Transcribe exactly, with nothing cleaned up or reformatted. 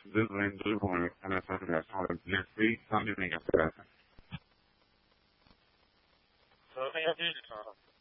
dentro del come alla società sono le stesse, non le negative. So negative.